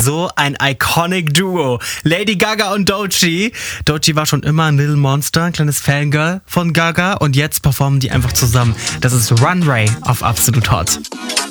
So ein iconic Duo. Lady Gaga und Doechii. Doechii war schon immer ein Little Monster, ein kleines Fangirl von Gaga. Und jetzt performen die einfach zusammen. Das ist Runway auf Absolut Hot.